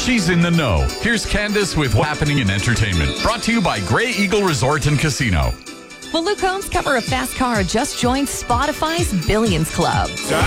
she's in the know. Here's Candace with What's Happening in Entertainment. Brought to you by Grey Eagle Resort and Casino. Well, Luke Combs, cover of Fast Car, just joined Spotify's Billions Club.